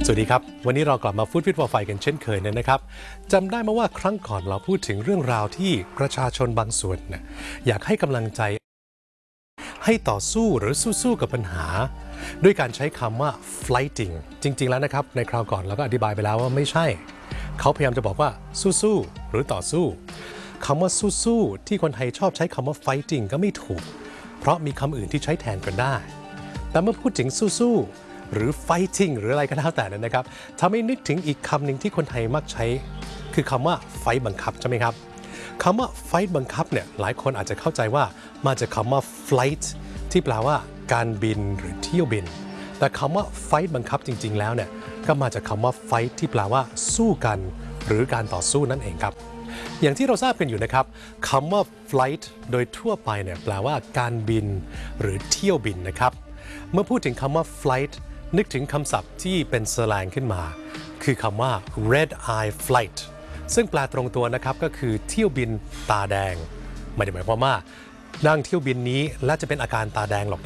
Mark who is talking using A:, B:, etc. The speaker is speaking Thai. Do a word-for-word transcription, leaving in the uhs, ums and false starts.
A: สวัสดีครับวันนี้เรากลับมาฟู้ดฟิตฟอร์ไฟกันเช่นเคยนะครับจำได้ไหมว่าครั้งก่อนเราพูดถึงเรื่องราวที่ประชาชนบางส่วนนะอยากให้กำลังใจให้ต่อสู้หรือสู้ๆกับปัญหาด้วยการใช้คำว่า fighting จริงๆแล้วนะครับในคราวก่อนเราก็อธิบายไปแล้วว่าไม่ใช่เขาพยายามจะบอกว่าสู้ๆหรือต่อสู้คำว่าสู้ๆที่คนไทยชอบใช้คำว่า fighting ก็ไม่ถูกเพราะมีคำอื่นที่ใช้แทนกันได้แต่เมื่อพูดถึงสู้ๆหรือ fighting หรืออะไรก็แล้วแต่นั้นนะครับทำให้นึกถึงอีกคำหนึ่งที่คนไทยมักใช้คือคำว่า fight บังคับใช่ไหมครับคำว่า fight บังคับเนี่ยหลายคนอาจจะเข้าใจว่ามาจากคำว่า flight ที่แปลว่าการบินหรือเที่ยวบินแต่คำว่า fight บังคับจริงๆแล้วเนี่ยก็มาจากคำว่า fight ที่แปลว่าสู้กันหรือการต่อสู้นั่นเองครับอย่างที่เราทราบกันอยู่นะครับคำว่า flight โดยทั่วไปเนี่ยแปลว่าการบินหรือเที่ยวบินนะครับเมื่อพูดถึงคำว่า flight นึกถึงคำศัพท์ที่เป็นสแลงขึ้นมาคือคำว่า red eye flight ซึ่งแปลตรงตัวนะครับก็คือเที่ยวบินตาแดงไม่ได้หมายความว่านั่งเที่ยวบินนี้และจะเป็นอาการตาแดงหรอก